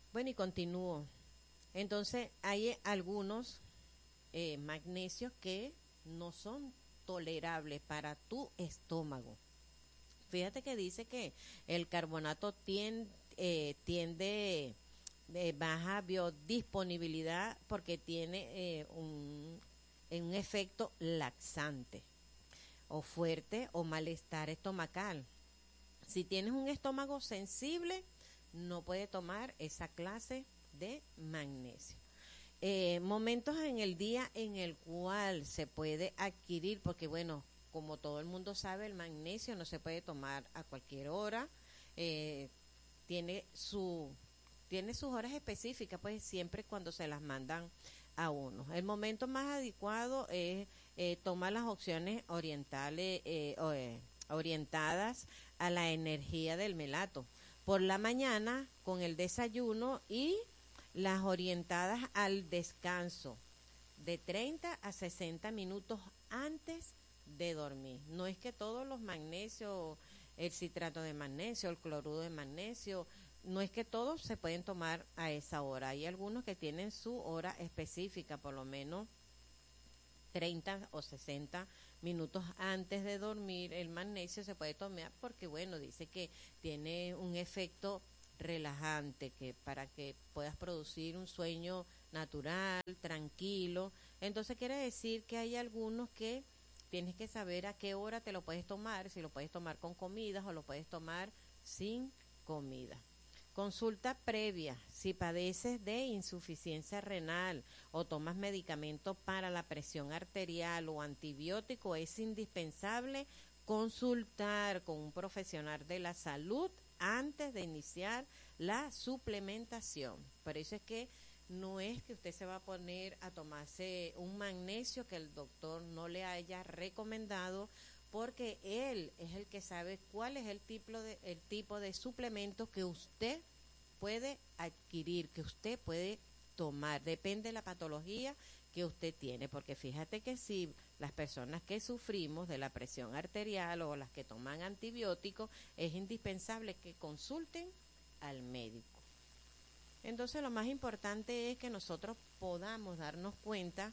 Bueno, y continúo. Entonces, hay algunos magnesios que no son tolerables para tu estómago. Fíjate que dice que el carbonato tiende de baja biodisponibilidad porque tiene un efecto laxante o fuerte o malestar estomacal. Si tienes un estómago sensible, no puede tomar esa clase de magnesio. Momentos en el día en el cual se puede adquirir, porque bueno, como todo el mundo sabe, el magnesio no se puede tomar a cualquier hora, eh, tiene su tiene sus horas específicas, pues siempre cuando se las mandan a uno. El momento más adecuado es tomar las opciones orientales, orientadas a la energía del melato. Por la mañana con el desayuno y las orientadas al descanso de 30 a 60 minutos antes de dormir. No es que todos los magnesios, el citrato de magnesio, el cloruro de magnesio, no es que todos se pueden tomar a esa hora. Hay algunos que tienen su hora específica, por lo menos 30 o 60 minutos antes de dormir. El magnesio se puede tomar porque, bueno, dice que tiene un efecto relajante que para que puedas producir un sueño natural, tranquilo. Entonces quiere decir que hay algunos que tienes que saber a qué hora te lo puedes tomar, si lo puedes tomar con comidas o lo puedes tomar sin comida. Consulta previa. Si padeces de insuficiencia renal o tomas medicamento para la presión arterial o antibiótico, es indispensable consultar con un profesional de la salud antes de iniciar la suplementación. Por eso es que no es que usted se va a poner a tomarse un magnesio que el doctor no le haya recomendado, porque él es el que sabe cuál es el tipo de suplementos que usted puede adquirir, que usted puede tomar, depende de la patología que usted tiene, porque fíjate que si las personas que sufrimos de la presión arterial o las que toman antibióticos, es indispensable que consulten al médico. Entonces lo más importante es que nosotros podamos darnos cuenta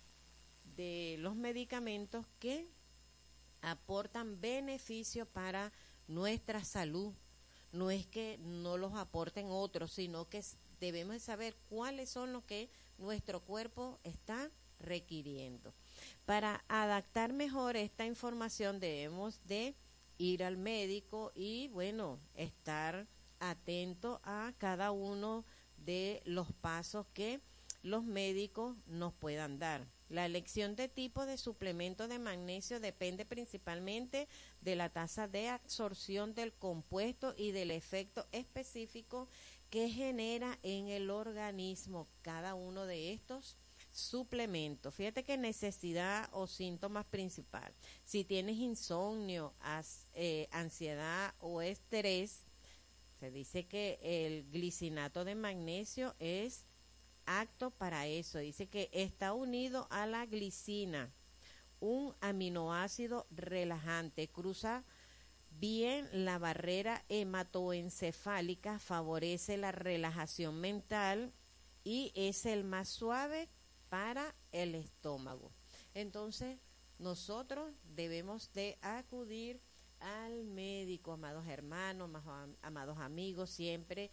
de los medicamentos que aportan beneficio para nuestra salud. No es que no los aporten otros, sino que debemos saber cuáles son los que nuestro cuerpo está requiriendo. Para adaptar mejor esta información debemos de ir al médico y, bueno, estar atento a cada uno de los pasos que los médicos nos puedan dar. La elección de tipo de suplemento de magnesio depende principalmente de la tasa de absorción del compuesto y del efecto específico que genera en el organismo cada uno de estos suplementos. Fíjate que necesidad o síntomas principal. Si tienes insomnio, ansiedad o estrés, se dice que el glicinato de magnesio es apto para eso. Dice que está unido a la glicina, un aminoácido relajante, cruza bien la barrera hematoencefálica, favorece la relajación mental y es el más suave para el estómago. Entonces, nosotros debemos de acudir al médico, amados hermanos, amados amigos, siempre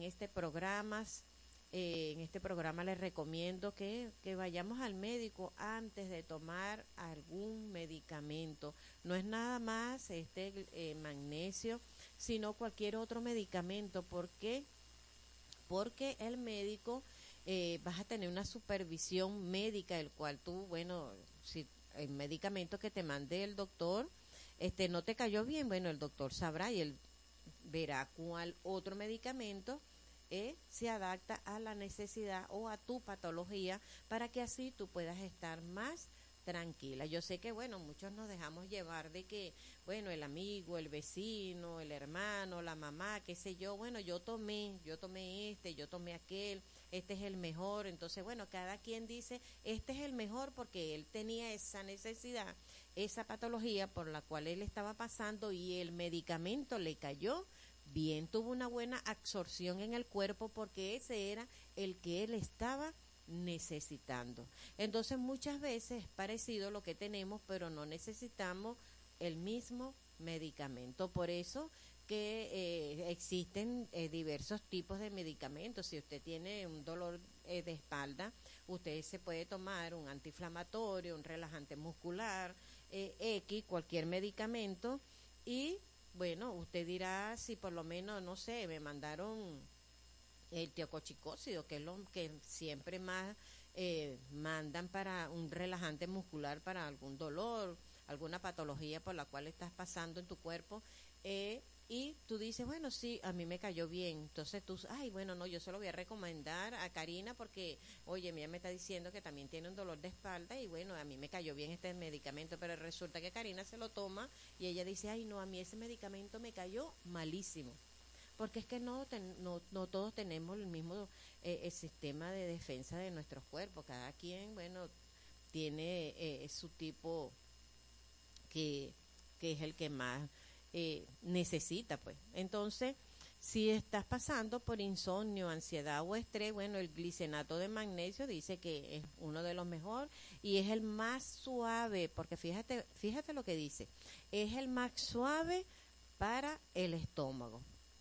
en este programa les recomiendo que vayamos al médico antes de tomar algún medicamento. No es nada más magnesio, sino cualquier otro medicamento. ¿Por qué? Porque el médico vas a tener una supervisión médica, el cual tú, bueno, si el medicamento que te mande el doctor, no te cayó bien, bueno, el doctor sabrá y él verá cuál otro medicamento se adapta a la necesidad o a tu patología para que así tú puedas estar más tranquila. Yo sé que, bueno, muchos nos dejamos llevar de que, bueno, el amigo, el vecino, el hermano, la mamá, qué sé yo, bueno, yo tomé yo tomé aquel, este es el mejor. Entonces, bueno, cada quien dice, este es el mejor porque él tenía esa necesidad, esa patología por la cual él estaba pasando y el medicamento le cayó bien tuvo una buena absorción en el cuerpo porque ese era el que él estaba necesitando. Entonces muchas veces es parecido lo que tenemos, pero no necesitamos el mismo medicamento. Por eso que existen diversos tipos de medicamentos. Si usted tiene un dolor de espalda, usted se puede tomar un antiinflamatorio, un relajante muscular, X, cualquier medicamento, y bueno, usted dirá si por lo menos, no sé, me mandaron el teocochicócido, que es lo que siempre más mandan para un relajante muscular para algún dolor, alguna patología por la cual estás pasando en tu cuerpo, y tú dices, bueno, sí, a mí me cayó bien. Entonces tú, ay, bueno, no, yo se lo voy a recomendar a Karina porque, oye, ella me está diciendo que también tiene un dolor de espalda y bueno, a mí me cayó bien este medicamento, pero resulta que Karina se lo toma y ella dice, ay, no, a mí ese medicamento me cayó malísimo. Porque es que no todos tenemos el mismo el sistema de defensa de nuestros cuerpos. Cada quien, bueno, tiene su tipo que, que es el que más necesita, pues. Entonces, si estás pasando por insomnio, ansiedad o estrés, bueno, el glicenato de magnesio dice que es uno de los mejores y es el más suave, porque fíjate lo que dice, es el más suave para el estómago,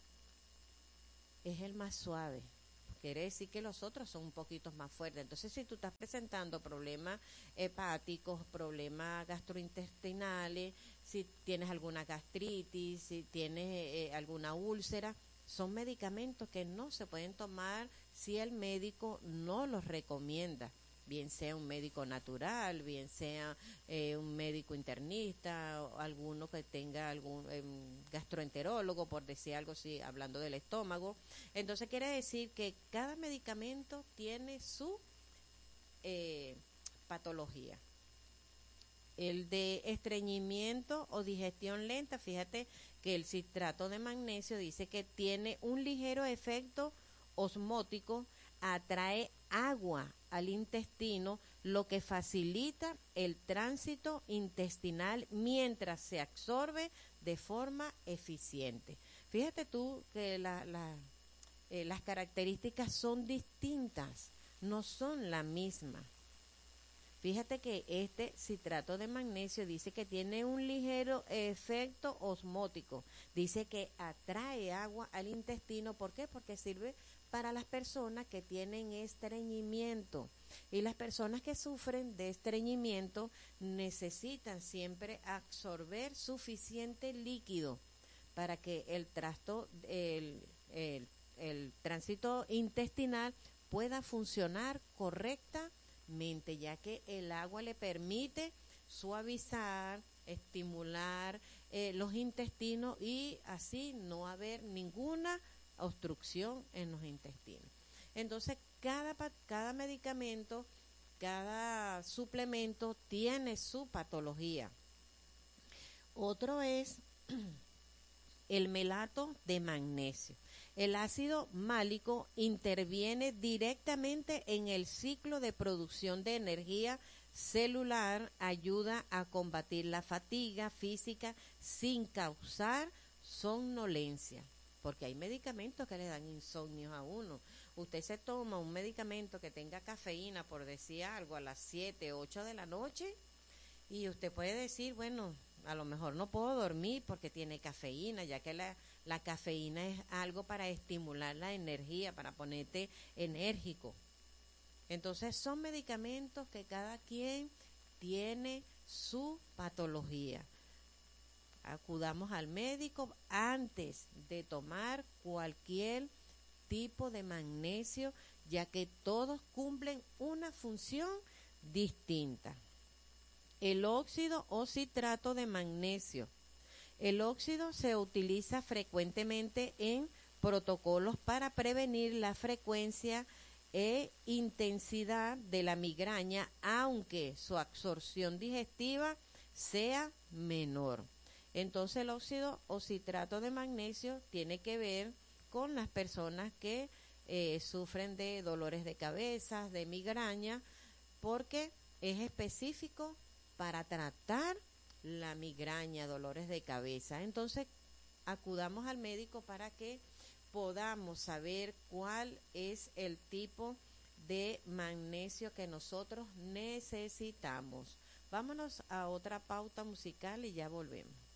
es el más suave. Quiere decir que los otros son un poquito más fuertes. Entonces, si tú estás presentando problemas hepáticos, problemas gastrointestinales, si tienes alguna gastritis, si tienes alguna úlcera, son medicamentos que no se pueden tomar si el médico no los recomienda. Bien sea un médico natural, bien sea un médico internista, o alguno que tenga algún gastroenterólogo, por decir algo, si hablando del estómago. Entonces quiere decir que cada medicamento tiene su eh, patología. El de estreñimiento o digestión lenta, fíjate que el citrato de magnesio dice que tiene un ligero efecto osmótico, atrae agua al intestino, lo que facilita el tránsito intestinal mientras se absorbe de forma eficiente. Fíjate tú que las características son distintas, no son la misma. Fíjate que este citrato de magnesio dice que tiene un ligero efecto osmótico. Dice que atrae agua al intestino. ¿Por qué? Porque sirve para las personas que tienen estreñimiento. Y las personas que sufren de estreñimiento necesitan siempre absorber suficiente líquido para que el tránsito intestinal pueda funcionar correctamente, ya que el agua le permite suavizar, estimular los intestinos y así no haber ninguna obstrucción en los intestinos. Entonces, cada medicamento, cada suplemento tiene su patología. Otro es el melato de magnesio. El ácido málico interviene directamente en el ciclo de producción de energía celular, ayuda a combatir la fatiga física sin causar somnolencia, porque hay medicamentos que le dan insomnio a uno. Usted se toma un medicamento que tenga cafeína, por decir algo, a las 7, 8 de la noche, y usted puede decir, bueno, a lo mejor no puedo dormir porque tiene cafeína, ya que la cafeína es algo para estimular la energía, para ponerte enérgico. Entonces son medicamentos que cada quien tiene su patología. Acudamos al médico antes de tomar cualquier tipo de magnesio, ya que todos cumplen una función distinta. El óxido o citrato de magnesio. El óxido se utiliza frecuentemente en protocolos para prevenir la frecuencia e intensidad de la migraña, aunque su absorción digestiva sea menor. Entonces el óxido o citrato de magnesio tiene que ver con las personas que sufren de dolores de cabeza, de migraña, porque es específico para tratar la migraña, dolores de cabeza. Entonces, acudamos al médico para que podamos saber cuál es el tipo de magnesio que nosotros necesitamos. Vámonos a otra pauta musical y ya volvemos.